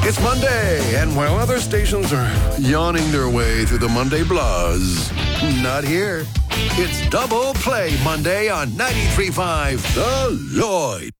It's Monday, and while other stations are yawning their way through the Monday buzz, not here. It's Double Play Monday on 93.5 The Lloyd.